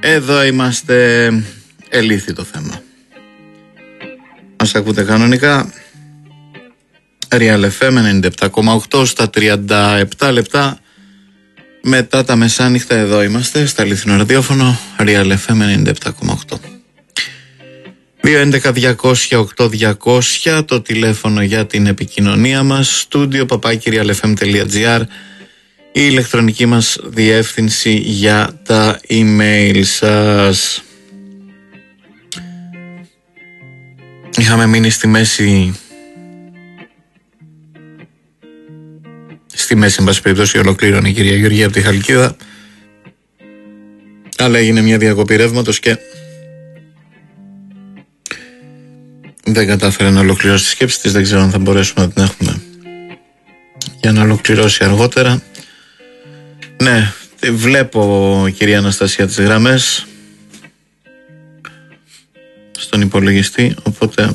Εδώ είμαστε, ελήθη το θέμα. Μας ακούτε κανονικά. Real FM 97,8 στα 37 λεπτά μετά τα μεσάνυχτα. Εδώ είμαστε στα αληθινό ραδιόφωνο Real FM 97,8. 211-200-8200 το τηλέφωνο για την επικοινωνία μας. Στούντιο @realfm.gr η ηλεκτρονική μας διεύθυνση για τα email σας. Είχαμε μείνει στη μέση, εν πάση περιπτώσει ολοκλήρωνε η κυρία Γεωργία από τη Χαλκίδα, αλλά έγινε μια διακοπή ρεύματος και δεν κατάφερε να ολοκληρώσει τη σκέψη της. Δεν ξέρω αν θα μπορέσουμε να την έχουμε για να ολοκληρώσει αργότερα. Ναι, βλέπω κυρία Αναστασία τις γραμμές στον υπολογιστή, οπότε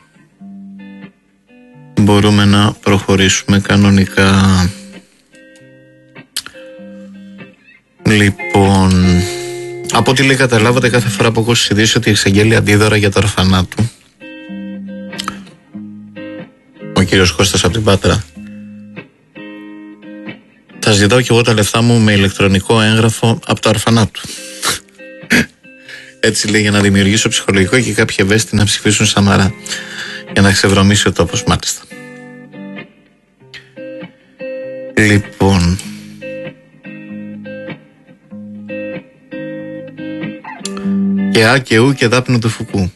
μπορούμε να προχωρήσουμε κανονικά. Λοιπόν, από ό,τι λέει καταλάβατε κάθε φορά που ακούσεις ειδήσεις ότι εξαγγέλει αντίδωρα για τα ορφανάτου ο κύριος Κώστας από την Πάτρα, θα ζητάω και εγώ τα λεφτά μου με ηλεκτρονικό έγγραφο από τα ορφανάτου. Έτσι λέει, για να δημιουργήσω ψυχολογικό και κάποιοι ευαίσθητοι να ψηφίσουν Σαμαρά, για να ξεβρωμίσει ο τόπος μάλιστα. Λοιπόν, και α και ου και δάπνο του Φουκού.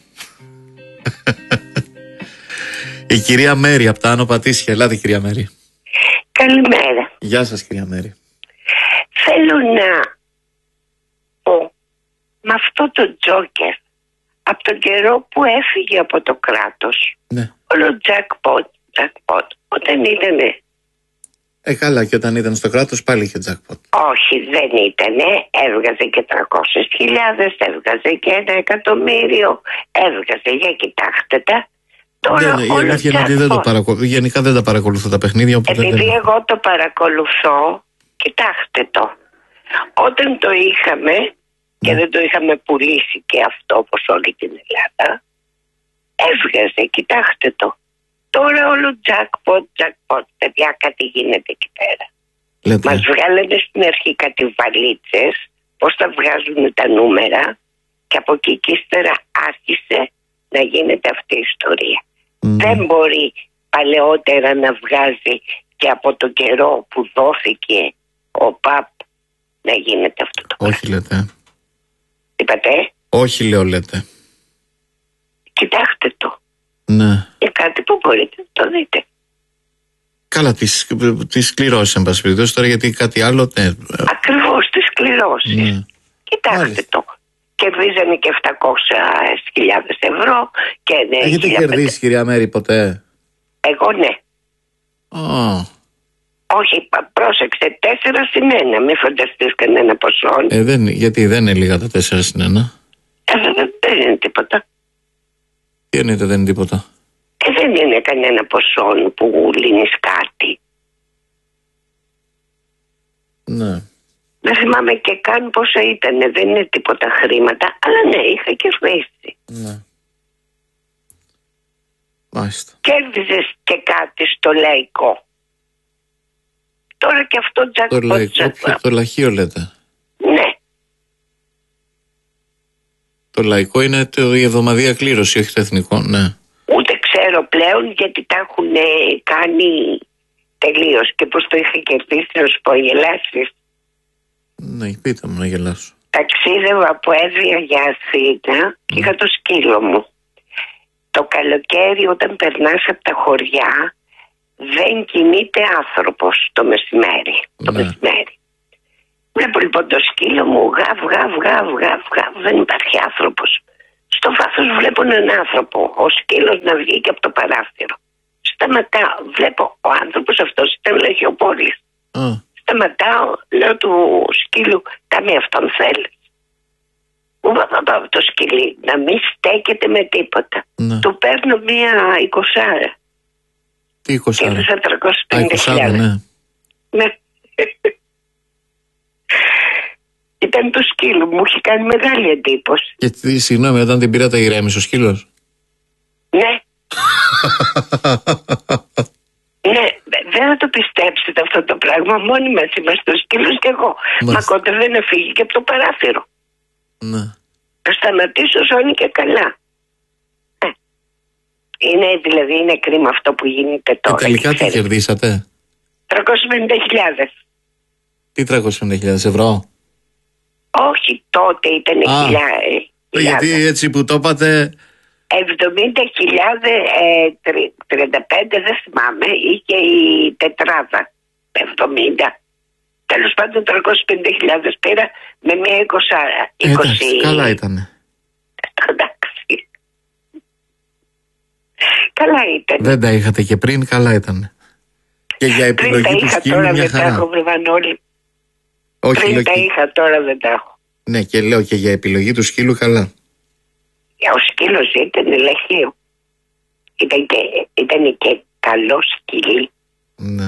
Η κυρία Μέρη από τα Άνω Πατήσια. Ελάτε κυρία Μέρη. Καλημέρα. Γεια σας κυρία Μέρη. Θέλω να πω, με αυτό το Τζόκερ, από τον καιρό που έφυγε από το κράτος, Ναι. όλο jackpot, όταν ήτανε. Καλά, και όταν ήταν στο κράτος πάλι είχε jackpot. Όχι, δεν ήτανε, έβγαζε και 300.000, έβγαζε και 1.000.000, έβγαζε, για κοιτάξτε τα. Τώρα Η αλήθεια είναι ότι δεν το παρακολουθώ. Γενικά δεν τα παρακολουθώ τα παιχνίδια. Επειδή εγώ το παρακολουθώ, κοιτάξτε το. Όταν το είχαμε και δεν το είχαμε πουλήσει και αυτό όπως όλη την Ελλάδα, έβγαζε, κοιτάξτε το. Τώρα όλο jackpot, παιδιά, κάτι γίνεται εκεί πέρα. Μας βγάλανε στην αρχή κάτι βαλίτσες, πώς θα βγάζουν τα νούμερα, και από εκεί και ύστερα άρχισε να γίνεται αυτή η ιστορία. Δεν μπορεί παλαιότερα να βγάζει και από το καιρό που δόθηκε ο ΠΑΠ να γίνεται αυτό το πράγμα. Όχι λέτε. Είπατε? Όχι λέω λέτε. Κοιτάξτε το. Ναι. Είναι κάτι που μπορείτε να το δείτε. Καλά, τις κληρώσεις εν πάση περιπτώσει τώρα, γιατί κάτι άλλο. Ναι. Ακριβώς, τις κληρώσεις. Ναι. Κοιτάξτε Μάλιστα. το. Κερδίζανε και 700.000 ευρώ και ναι. Έχετε κερδίσει κυρία Μέρη ποτέ? Εγώ ναι. Όχι, πρόσεξε, 4-1, μην φανταστείς κανένα ποσό. Γιατί δεν είναι λίγα τα 4-1. Δεν είναι τίποτα. Τι εννοείται δεν είναι τίποτα? Δεν είναι κανένα ποσό που λύνεις κάτι. Ναι. Δεν θυμάμαι και καν πόσα ήταν, δεν είναι τίποτα χρήματα, αλλά ναι, είχα κερδίσει. Ναι. Μάλιστα. Κέρδιζες και κάτι στο λαϊκό. Τώρα και αυτό Το λαϊκό, το λαχείο λέτε? Ναι. Το λαϊκό είναι η εβδομαδία κλήρωση, όχι το εθνικό, ναι. Ούτε ξέρω πλέον, γιατί τα έχουν κάνει τελείως. Και πως το είχα κερδίσει, να σου πω, γελάσεις. Ναι, πείτε μου να γελάσω. Ταξίδευα από Εύβοια για Αθήνα και είχα το σκύλο μου. Το καλοκαίρι, όταν περνάς από τα χωριά, δεν κινείται άνθρωπος το μεσημέρι. Το μεσημέρι. Βλέπω λοιπόν το σκύλο μου, γαβ, δεν υπάρχει άνθρωπος. Στο βάθος βλέπω έναν άνθρωπο, ο σκύλος να βγει και από το παράθυρο. Σταματάω, βλέπω ο άνθρωπος αυτός ήταν λαχιοπόλης. Σταματάω, λέω του σκύλου, κάνε αυτόν θέλεις? Μου είπα το σκυλί να μην στέκεται με τίποτα. Του παίρνω μία 20. Τι 20? Και έδωσα 350.000. Ναι. Ήταν το σκύλο μου, είχε κάνει μεγάλη εντύπωση. Και συγγνώμη, όταν την πήρατε ηρέμησε ο σκύλος? Ναι. Ναι, δεν θα το πιστέψετε αυτό το πράγμα. Μόνοι μας είμαστε, ο σκύλος και εγώ. Μα κοντά δεν φύγει και από το παράθυρο. Ναι. Θα σταματήσω ζώνη και καλά. Είναι δηλαδή, είναι κρίμα αυτό που γίνεται τώρα. Και τελικά τι κερδίσατε? 350.000. Τι 350.000 ευρώ? Όχι, τότε ήταν γιατί έτσι που το είπατε. 70.000, 35 δεν θυμάμαι, είχε η τετράδα. 70. Τέλος πάντων 350.000 πήρα με μια 20. Εντάξει, καλά ήτανε. Εντάξει. Καλά ήταν. Δεν τα είχατε και πριν, καλά ήτανε. Και για επιλογή του σκύλου τώρα μια δεν χαρά. τα έχω, Βρεβανόλη. Όχι, πριν τα είχα, τώρα δεν τα έχω. Ναι, και λέω και για επιλογή του σκύλου καλά. Ο σκύλος ήταν ελεγχείο. Ήταν και καλό σκυλί. Ναι.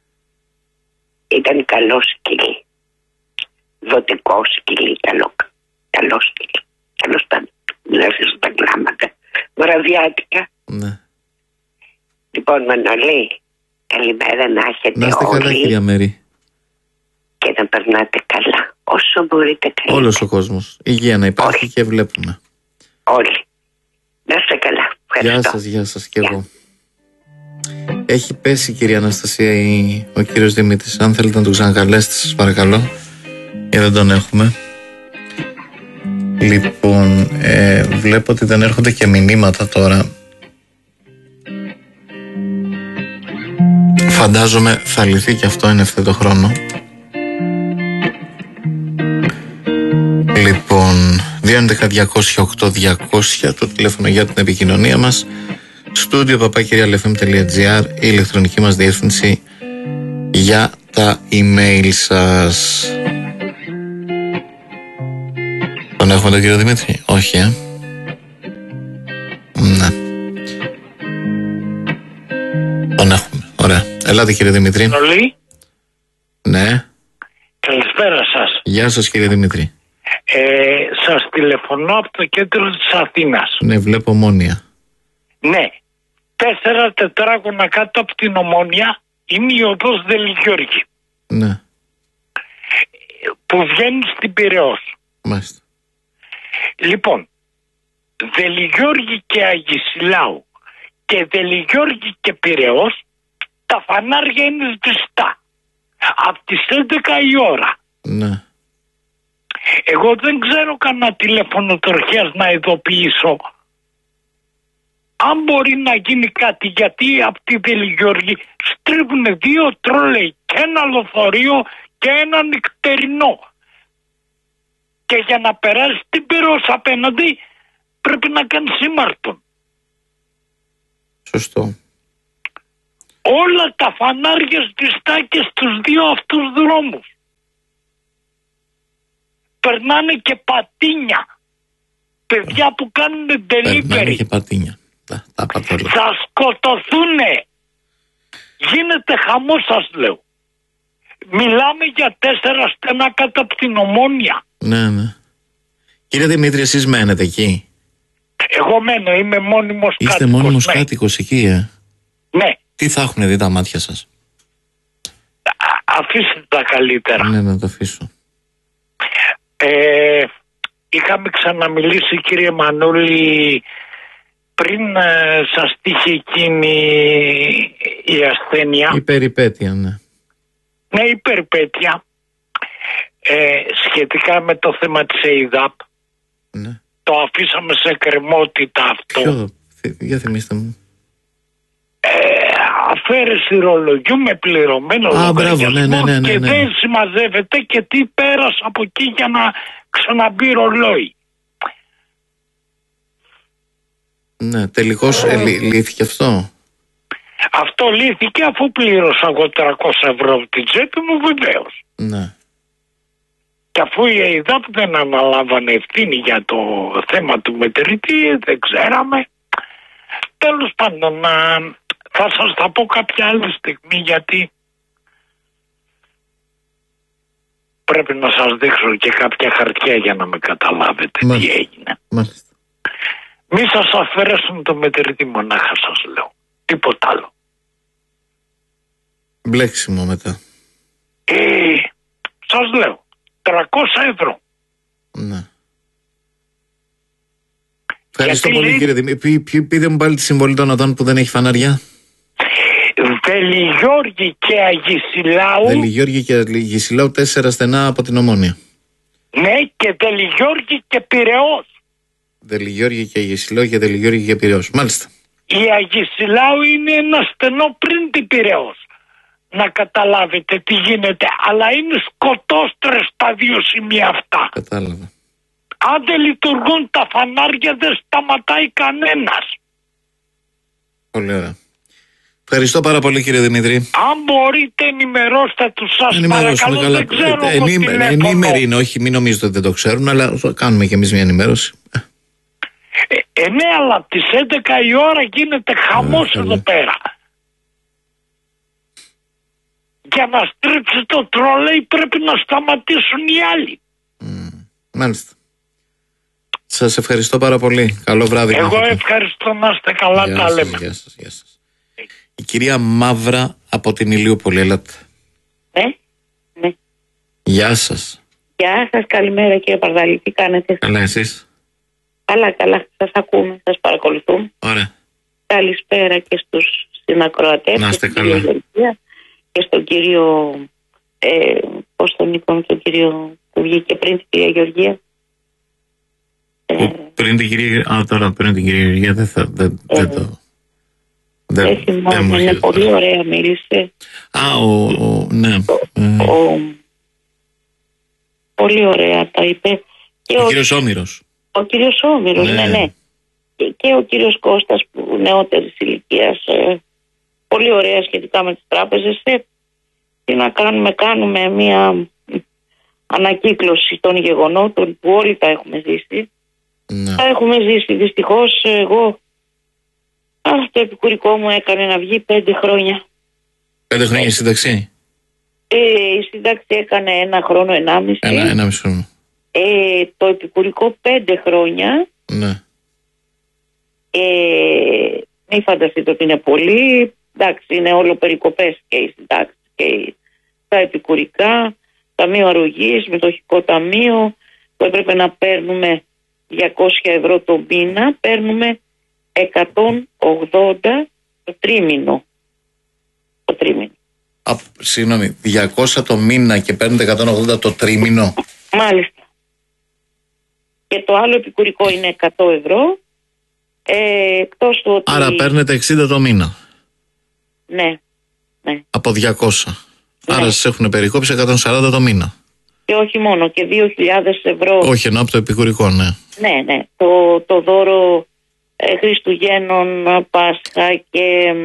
Ήταν καλό σκυλί. Δοτικό σκυλί, καλό σκυλί. Τέλος πάντων, δηλαδή στα κλάματα. Βραδιάτικα. Ναι. Λοιπόν, Μανολή, καλημέρα να έχετε όλοι. Να είστε καλά, κυρία Μέρη. Και να περνάτε καλά. Όσο μπορείτε καλύτερα. Όλος ο κόσμος. Υγεία να υπάρχει και βλέπουμε. Όλοι. Να είστε καλά. Ευχαριστώ. Γεια σας και εγώ. Έχει πέσει, κυρία Αναστασία, ο κύριος Δημήτρης. Αν θέλετε να τον ξανακαλέσετε, σας παρακαλώ. Δεν τον έχουμε. Λοιπόν, βλέπω ότι δεν έρχονται και μηνύματα τώρα. Φαντάζομαι θα λυθεί και αυτό εν ευθέτω χρόνο. Λοιπόν, 211-208-200 το τηλέφωνο για την επικοινωνία μας. Στούντιο papakirialfm.gr, η ηλεκτρονική μας διεύθυνση για τα email σας. Τον έχουμε τον κύριο Δημήτρη? Όχι, Ναι. Τον έχουμε, ωραία. Ελάτε, κύριε Δημήτρη. Νολή. Ναι. Καλησπέρα σας. Γεια σας, κύριε Δημήτρη. Σας τηλεφωνώ από το κέντρο της Αθήνας. Ναι, βλέπω Ομόνια. Ναι. 4 τετράγωνα κάτω από την Ομόνια είναι η οδός Δελιγιώργη. Ναι. Που βγαίνει στην Πειραιώς. Μάλιστα. Λοιπόν, Δελιγιώργη και Αγισιλάου και Δελιγιώργη και Πειραιώς, τα φανάρια είναι σβηστά. Από τις 11 η ώρα. Ναι. Εγώ δεν ξέρω κανένα τηλέφωνο τροχιάς να ειδοποιήσω. Αν μπορεί να γίνει κάτι, γιατί από τη Δελιγιώργη στρίβουν 2 τρόλεϊ και ένα λοθορείο και ένα νυχτερινό. Και για να περάσει την Πειραιώς απέναντι πρέπει να κάνει σήμαρτον. Σωστό. Όλα τα φανάρια σβηστά και στους 2 αυτούς δρόμους. Περνάνε και πατίνια. Παιδιά που κάνουν delivery. Περνάνε και πατίνια. Τα πατώλα. Θα σκοτωθούνε. Γίνεται χαμός, σας λέω. Μιλάμε για 4 στενά κάτω από την Ομόνια. Ναι, ναι. Κύριε Δημήτρη, εσείς μένετε εκεί? Εγώ μένω, είμαι μόνιμος κάτοικος. Είστε μόνιμος κάτοικος εκεί, Ναι. Τι θα έχουν δει τα μάτια σας? Αφήστε τα καλύτερα. Ναι, να το αφήσω. Είχαμε ξαναμιλήσει, κύριε Μανούλη, πριν σας τύχει εκείνη η ασθένεια. Η περιπέτεια, ναι. Ναι, η περιπέτεια. Σχετικά με το θέμα της ΕΙΔΑΠ. Ναι. Το αφήσαμε σε κρεμότητα αυτό. Ποιο? Για θυμίστε μου. Αφαίρεση ρολογιού με πληρωμένο λογαριασμό. Ναι. Και δεν συμμαζεύεται και τι πέρασε από εκεί για να ξαναμπεί ρολόι. Ναι, τελικώς λύθηκε αυτό. Αυτό λύθηκε αφού πλήρωσα εγώ 300 ευρώ από την τσέπη μου, βεβαίως. Ναι. Και αφού η ΕΙΔΑΠ δεν αναλάβανε ευθύνη για το θέμα του μετρητή, δεν ξέραμε. Τέλος πάντων, θα σας τα πω κάποια άλλη στιγμή, γιατί Πρέπει να σας δείξω και κάποια χαρτιά για να με καταλάβετε τι έγινε. Μάλιστα. Μη σας αφαιρέσουν το μετρητή, μονάχα σας λέω. Τίποτα άλλο. Μπλέξιμο μετά. Σας λέω, 300 ευρώ. Ναι. Ευχαριστώ πολύ κύριε Δημήτρη. Πείτε μου πάλι τη συμβολή των οδών που δεν έχει φανάρια. Βελιγιώργη και Αγισιλάου. Βελιγιώργη και Αγισιλάου, 4 στενά από την Ομόνια. Ναι, και Βελιγιώργη και Πειραιώς. Βελιγιώργη και Αγισιλάου και Βελιγιώργη και Πειραιώς. Μάλιστα. Η Αγισιλάου είναι ένα στενό πριν την Πειραιώς. Να καταλάβετε τι γίνεται. Αλλά είναι σκοτώστρες τα δύο σημεία αυτά. Κατάλαβα. Αν δεν λειτουργούν τα φανάρια δεν σταματάει κανένας. Πολύ ωραία. Ευχαριστώ πάρα πολύ κύριε Δημήτρη. Αν μπορείτε ενημερώστε τους, σας παρακαλώ, καλά. Δεν ξέρω Ενήμεροι είναι, όχι, μην νομίζετε ότι δεν το ξέρουν, αλλά θα κάνουμε κι εμείς μια ενημέρωση. Ναι, αλλά από τις 11 η ώρα γίνεται χαμός εδώ πέρα. Για να στρίψει το τρολέι πρέπει να σταματήσουν οι άλλοι. Μάλιστα. Σας ευχαριστώ πάρα πολύ. Καλό βράδυ. Εγώ ευχαριστώ, να είστε καλά. Γεια τα σας, λέμε. Γεια σας, γεια σας. Η κυρία Μαύρα από την Ηλιούπολη, έλατε. Ναι. Γεια σας. Γεια σας, καλημέρα κύριε Παρδάλη, τι κάνετε? Καλά εσείς? Καλά, σας ακούμε, σας παρακολουθούμε. Ωραία. Καλησπέρα και στους συνακροατές. Να είστε καλά. Και στον κύριο, πώς τον είπαμε, τον κύριο που βγήκε πριν την κυρία Γεωργία. Πριν την κυρία, πριν την κυρία Γεωργία δεν το... Δεν θυμάμαι, είναι πολύ ωραία, μίλησε. Ναι. Πολύ ωραία τα είπε. Και ο κύριος Όμηρος. Ο κύριος Όμηρος, ναι. Και ο κύριος Κώστας που νεότερης ηλικίας, πολύ ωραία σχετικά με τις τράπεζες. Τι να κάνουμε μια ανακύκλωση των γεγονότων που όλοι τα έχουμε ζήσει. Ναι. Τα έχουμε ζήσει δυστυχώς. Εγώ το επικουρικό μου έκανε να βγει 5 χρόνια. 5 χρόνια η σύνταξη? Η σύνταξη έκανε 1 χρόνο, 1,5. 1,5 χρόνο. Το επικουρικό 5 χρόνια. Ναι. Μην φανταστείτε ότι είναι πολύ. Εντάξει, είναι όλο περικοπές και οι συντάξεις και τα επικουρικά. Ταμείο αρρωγής, μετοχικό ταμείο που έπρεπε να παίρνουμε 200 ευρώ το μήνα, παίρνουμε 180 το τρίμηνο. Συγγνώμη, 200 το μήνα και παίρνετε 180 το τρίμηνο? Μάλιστα. Και το άλλο επικουρικό είναι 100 ευρώ. Εκτός του ότι... Άρα παίρνετε 60 το μήνα. Ναι. Από 200. Ναι. Άρα σας έχουν περικόψει 140 το μήνα. Και όχι μόνο, και 2.000 ευρώ. Όχι, εννοώ από το επικουρικό, ναι. Ναι. Το δώρο Χριστουγέννων, Πάσχα και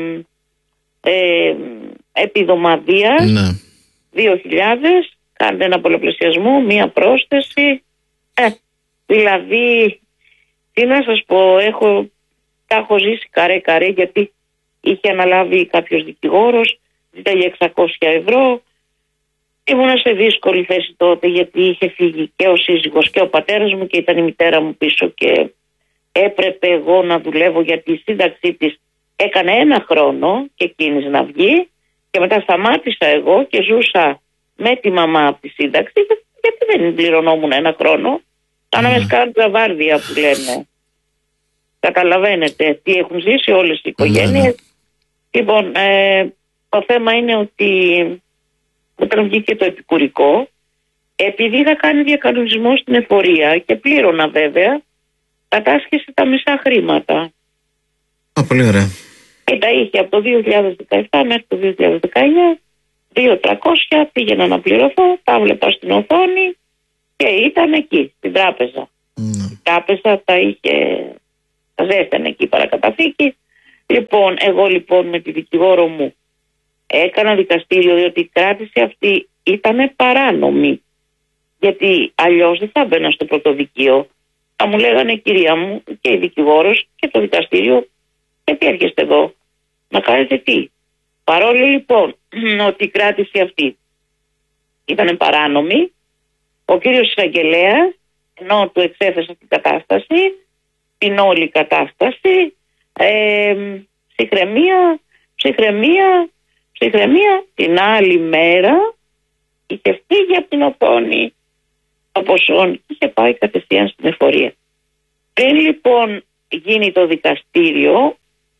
επιδομαδία. Ναι. 2.000. Κάντε ένα πολλαπλασιασμό, μία πρόσθεση. Δηλαδή, τι να σας πω, τα έχω ζήσει καρέ γιατί είχε αναλάβει κάποιος δικηγόρος, ζήταγε 600 ευρώ. Ήμουνα σε δύσκολη θέση τότε γιατί είχε φύγει και ο σύζυγος και ο πατέρας μου και ήταν η μητέρα μου πίσω και έπρεπε εγώ να δουλεύω γιατί η σύνταξή της έκανε 1 χρόνο και εκείνης να βγει και μετά σταμάτησα εγώ και ζούσα με τη μαμά από τη σύνταξη γιατί δεν πληρωνόμουν 1 χρόνο. Κάναμε σκάρτζα βάρδια που λένε. Καταλαβαίνετε τι έχουν ζήσει όλες οι οικογένειες. Λοιπόν, το θέμα είναι ότι όταν βγήκε το επικουρικό, επειδή είχα κάνει διακανονισμό στην εφορία και πλήρωνα βέβαια, κατάσχεσε τα μισά χρήματα. Πολύ ωραία. Και τα είχε από το 2017 μέχρι το 2019, 2.300, πήγαινα να πληρωθώ, τα βλέπα στην οθόνη και ήταν εκεί, στην τράπεζα. Η τράπεζα τα ζέστανε εκεί παρακαταθήκη. Λοιπόν, εγώ με τη δικηγόρο μου έκανα δικαστήριο διότι η κράτηση αυτή ήταν παράνομη. Γιατί αλλιώς δεν θα μπαίνα στο πρωτοδικείο. Θα μου λέγανε κυρία μου και η δικηγόρος και το δικαστήριο, γιατί έρχεστε εδώ να κάνετε τι. Παρόλο λοιπόν ότι η κράτηση αυτή ήταν παράνομη, Ο κύριος εισαγγελέας, ενώ του εξέθεσα την κατάσταση, την όλη κατάσταση, ψυχραιμία, την άλλη μέρα είχε φύγει από την οθόνη των ποσών και είχε πάει κατευθείαν στην εφορία. Πριν λοιπόν γίνει το δικαστήριο,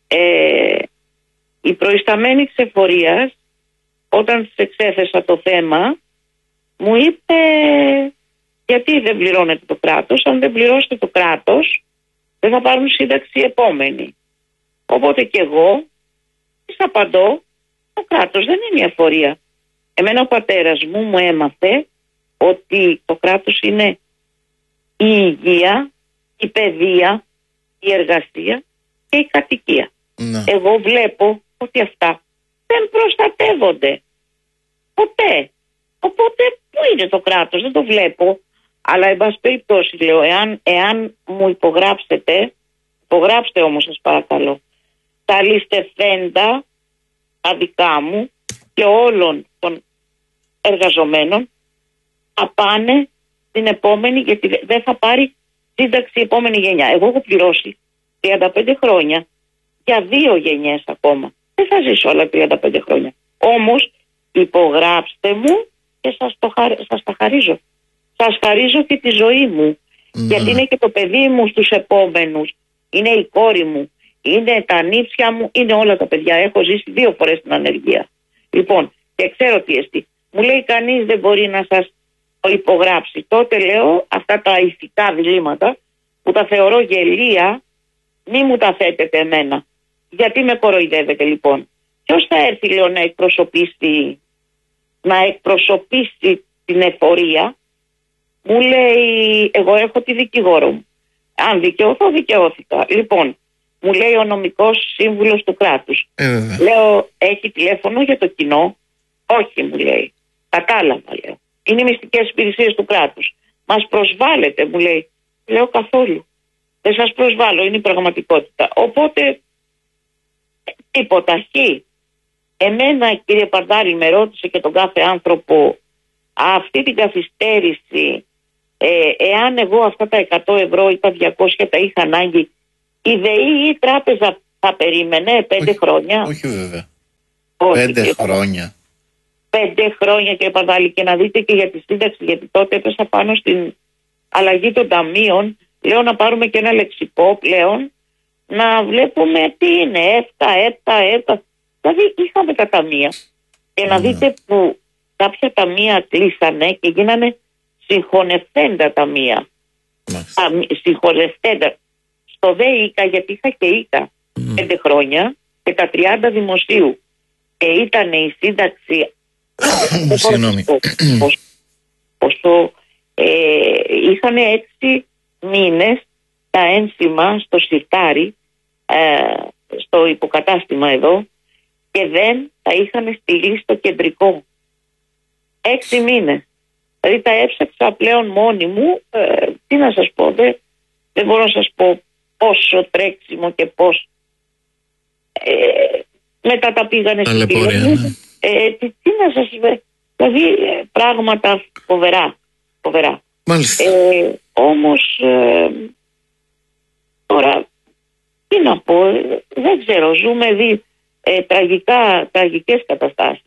η προϊσταμένη της εφορίας, όταν της εξέθεσα το θέμα, μου είπε γιατί δεν πληρώνετε το κράτος, αν δεν πληρώσετε το κράτος δεν θα πάρουν σύνταξη οι επόμενοι. Οπότε και εγώ της απαντώ, το κράτος δεν είναι η εφορία. Εμένα ο πατέρας μου έμαθε ότι το κράτος είναι η υγεία, η παιδεία, η εργασία και η κατοικία. Ναι. Εγώ βλέπω ότι αυτά δεν προστατεύονται ποτέ. Οπότε πού είναι το κράτος, δεν το βλέπω. Αλλά εν πάση περιπτώσει λέω, εάν μου υπογράψετε όμως σας παρακαλώ, τα ληστευθέντα τα δικά μου και όλων των εργαζομένων θα πάνε στην επόμενη, γιατί δεν θα πάρει σύνταξη η επόμενη γενιά. Εγώ έχω πληρώσει 35 χρόνια για 2 γενιές ακόμα. Δεν θα ζήσω όλα 35 χρόνια. Όμως υπογράψτε μου και σας τα χαρίζω. Σας χαρίζω και τη ζωή μου. Γιατί είναι και το παιδί μου στους επόμενους. Είναι η κόρη μου. Είναι τα νύψια μου. Είναι όλα τα παιδιά. Έχω ζήσει 2 φορές την ανεργία. Λοιπόν, και ξέρω τι εστί. Μου λέει κανείς δεν μπορεί να σας το υπογράψει. Τότε λέω αυτά τα ηθικά διλήμματα που τα θεωρώ γελία, μη μου τα θέτετε εμένα. Γιατί με κοροϊδεύετε λοιπόν. Ποιος θα έρθει λέω να εκπροσωπήσει την εφορία. Μου λέει εγώ έχω τη δικηγόρο μου. Αν δικαιωθώ δικαιώθηκα. Λοιπόν, μου λέει ο νομικός σύμβουλος του κράτους. Λέω έχει τηλέφωνο για το κοινό. Όχι μου λέει. Κατάλαβα λέω. Είναι οι μυστικές υπηρεσίες του κράτους. Μας προσβάλλετε μου λέει. Λέω καθόλου. Δεν σας προσβάλλω, είναι η πραγματικότητα. Οπότε τίποτα. Εμένα κύριε Παρδάρη με ρώτησε και τον κάθε άνθρωπο αυτή την καθυστέρηση, εάν εγώ αυτά τα 100 ευρώ ή τα 200 τα είχα ανάγκη, η ΔΕΗ ή η τράπεζα θα περίμενε 5 χρόνια. Όχι βέβαια. Όχι, 5 χρόνια. 5 χρόνια κύριε Παρδάλη, και να δείτε και για τη σύνταξη, γιατί τότε έπεσα πάνω στην αλλαγή των ταμείων. Λέω να πάρουμε και ένα λεξικό πλέον, να βλέπουμε τι είναι, ΕΦΤΑ. Δηλαδή είχαμε τα ταμεία. Και να δείτε που κάποια ταμεία κλείσανε και γίνανε συγχωνευτέντα ταμεία. Συγχωνευτέντα. Στο ΔΕΙΚΑ, γιατί είχα και ΙΚΑ 5 χρόνια και τα 30 δημοσίου. Και ήταν η σύνταξη. Συγγνώμη. Πόσο είχαν 6 μήνες τα ένσημα στο σιρτάρι, στο υποκατάστημα εδώ, και δεν τα είχαν στείλει στο κεντρικό. 6 μήνες. Δηλαδή τα έψαξα πλέον μόνη μου. Τι να σας πω, δεν μπορώ να σας πω πόσο τρέξιμο και πώς. Μετά τα πήγανε στην τηλεόραση. Τι να σας πω, δηλαδή πράγματα φοβερά. Μάλιστα. Όμως τώρα τι να πω, δεν ξέρω, ζούμε τραγικές καταστάσεις.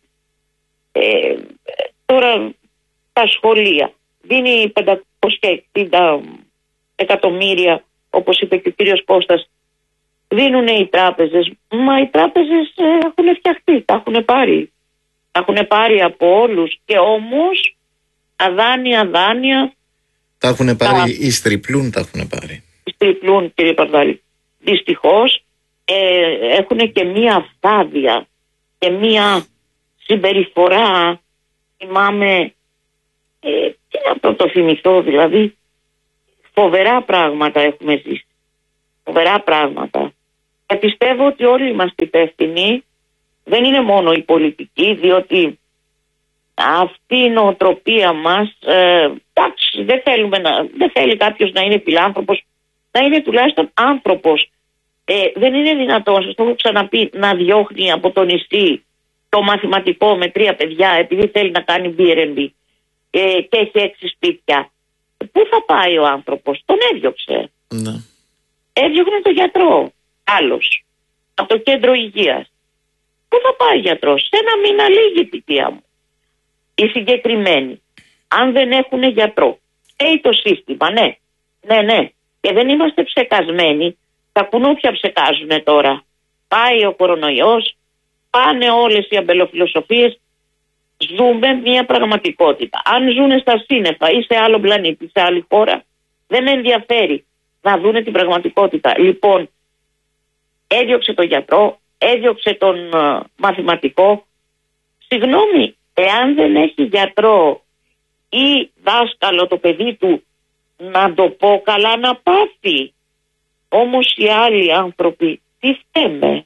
Τώρα τα σχολεία δίνει 560 εκατομμύρια, όπως είπε και ο κύριος Κώστας, δίνουν οι τράπεζες. Μα οι τράπεζες έχουν φτιαχτεί, τα έχουν πάρει από όλους, και όμως δάνεια τα έχουν πάρει, οι στριπλούν τα έχουν πάρει. Στριπλούν κύριε Παρδάλη. Δυστυχώς έχουν και μία αυθάδεια και μία συμπεριφορά. Θυμάμαι, τι να πρωτοθυμηθώ, δηλαδή φοβερά πράγματα έχουμε ζήσει. Φοβερά πράγματα. Και πιστεύω ότι όλοι είμαστε υπεύθυνοι. Δεν είναι μόνο η πολιτική, διότι αυτή η νοοτροπία μας, εντάξει, δεν θέλει κάποιος να είναι φιλάνθρωπος, να είναι τουλάχιστον άνθρωπος. Δεν είναι δυνατόν, σας το έχω ξαναπεί, να διώχνει από το νησί το μαθηματικό με 3 παιδιά επειδή θέλει να κάνει B&B. και έχει 6 σπίτια. Πού θα πάει ο άνθρωπος? Τον έδιωξε. Ναι. Έδιωχνε τον γιατρό. Άλλος. Από το κέντρο υγείας. Πού θα πάει ο γιατρός? Σε ένα μήνα λίγη η θητεία μου. Οι συγκεκριμένοι, αν δεν έχουν γιατρό, το σύστημα, ναι. Και δεν είμαστε ψεκασμένοι. Τα κουνούπια ψεκάζουν τώρα. Πάει ο κορονοϊός, πάνε όλες οι αμπελοφιλοσοφίες. Ζούμε μια πραγματικότητα. Αν ζουν στα σύννεφα ή σε άλλο πλανήτη, σε άλλη χώρα, δεν ενδιαφέρει να δούνε την πραγματικότητα. Λοιπόν, έδιωξε τον γιατρό, έδιωξε τον μαθηματικό. Συγγνώμη, εάν δεν έχει γιατρό ή δάσκαλο το παιδί του, να το πω καλά να πάθει. Όμως οι άλλοι άνθρωποι, τι φταίμε?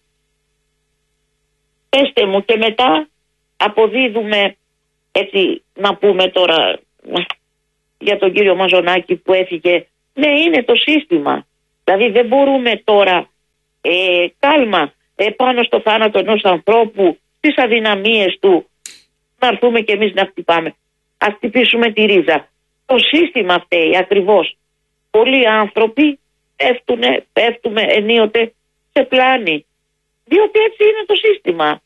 Πέστε μου, και μετά αποδίδουμε, έτσι να πούμε τώρα για τον κύριο Μαζονάκη που έφυγε, ναι, είναι το σύστημα. Δηλαδή δεν μπορούμε τώρα κάλμα πάνω στο θάνατο ενός ανθρώπου, στις αδυναμίες του, να έρθουμε κι εμείς να χτυπάμε. Ας χτυπήσουμε τη ρίζα. Το σύστημα φταίει ακριβώς. Πολλοί άνθρωποι πέφτουμε ενίοτε σε πλάνη. Διότι έτσι είναι το σύστημα.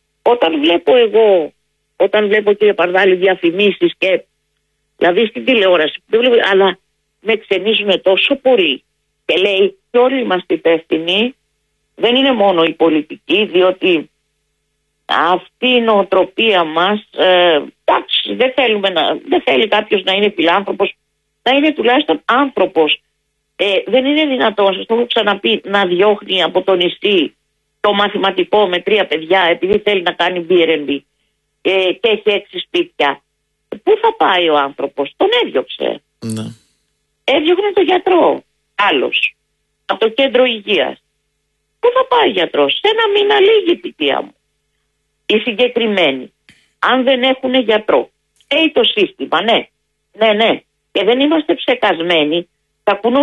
Όταν βλέπω κύριε Παρδάλη διαφημίσεις και δηλαδή στην τηλεόραση, αλλά με ξενίζουν τόσο πολύ και λέει και όλοι είμαστε υπεύθυνοι, δεν είναι μόνο η πολιτική, διότι αυτή η νοοτροπία μας, εντάξει, δεν θέλει κάποιος να είναι φιλάνθρωπος, να είναι τουλάχιστον άνθρωπος. Δεν είναι δυνατόν, σας το έχω ξαναπεί, να διώχνει από το νησί το μαθηματικό με 3 παιδιά επειδή θέλει να κάνει B&B και έχει 6 σπίτια. Πού θα πάει ο άνθρωπος? Τον έδιωξε. Ναι. Έδιωχνε τον γιατρό. Άλλος. Από το κέντρο υγείας. Πού θα πάει ο γιατρός? Σε ένα μήνα λίγη η θητεία μου. Οι συγκεκριμένοι, αν δεν έχουν γιατρό, το σύστημα, ναι. Και δεν είμαστε ψεκασμένοι. Τα